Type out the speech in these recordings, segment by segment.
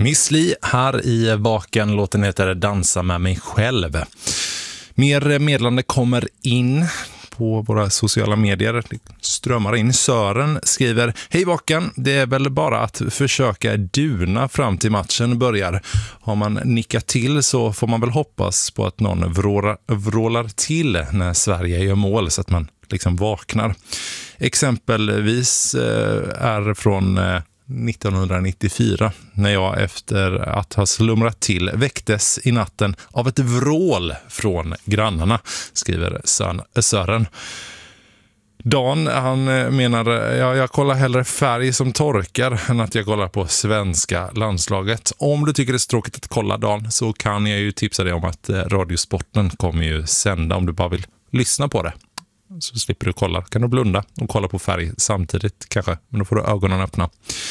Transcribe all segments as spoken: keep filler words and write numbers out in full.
Miss Li här i Vaken, låten heter Dansa med mig själv. Mer meddelande kommer in på våra sociala medier. Det strömmar in. Sören skriver: Hej Vaken, det är väl bara att försöka duna fram till matchen börjar. Har man nickat till så får man väl hoppas på att någon vrålar, vrålar till när Sverige gör mål så att man liksom vaknar. Exempelvis eh, är från eh, nittonhundranittiofyra när jag efter att ha slumrat till väcktes i natten av ett vrål från grannarna, skriver Sören. Dan, han menar, ja, jag kollar hellre färg som torkar än att jag kollar på svenska landslaget. Om du tycker det är tråkigt att kolla, Dan, så kan jag ju tipsa dig om att Radiosporten kommer ju sända om du bara vill lyssna på det. Så slipper du kolla. Kan du blunda och kolla på färg samtidigt kanske. Men då får du ögonen öppna.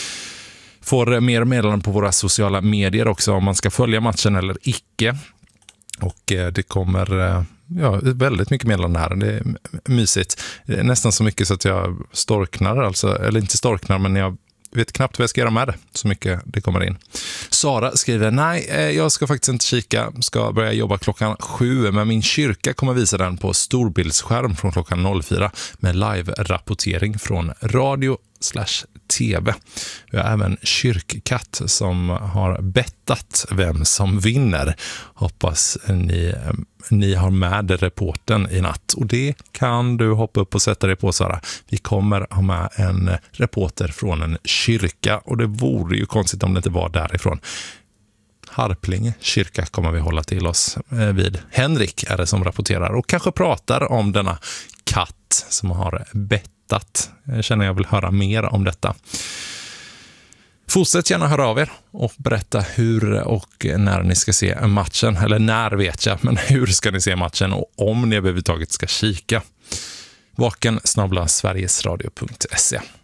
Får mer meddelanden på våra sociala medier också om man ska följa matchen eller icke. Och det kommer ja, väldigt mycket meddelanden här. Det är mysigt. Det är nästan så mycket så att jag storknar. Alltså, eller inte storknar, men jag vet knappt vad jag ska göra med det. Så mycket det kommer in. Sara skriver: nej, jag ska faktiskt inte kika. Ska börja jobba klockan sju. Men min kyrka kommer visa den på storbildsskärm från klockan noll fyra. Med live-rapportering från radio slash tv. Vi har även Kyrkkatt som har bettat vem som vinner. Hoppas ni, ni har med reporten i natt. Och det kan du hoppa upp och sätta dig på, Sara. Vi kommer ha med en reporter från en kyrka. Och det vore ju konstigt om det inte var därifrån. Harplinge kyrka kommer vi hålla till oss vid. Henrik är det som rapporterar och kanske pratar om denna katt som har bettat. Jag känner jag vill höra mer om detta. Fortsätt gärna höra av er och berätta hur och när ni ska se matchen. Eller när vet jag, men hur ska ni se matchen och om ni överhuvudtaget ska kika. Vaken snabel-a sverigesradio punkt se.